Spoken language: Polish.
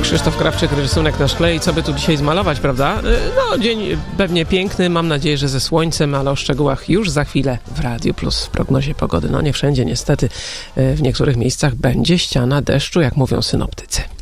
Krzysztof Krawczyk, rysunek na szkle i co by tu dzisiaj zmalować, prawda? No, dzień pewnie piękny, mam nadzieję, że ze słońcem, ale o szczegółach już za chwilę w Radiu Plus w prognozie pogody. No nie wszędzie niestety, w niektórych miejscach będzie ściana deszczu, jak mówią synoptycy.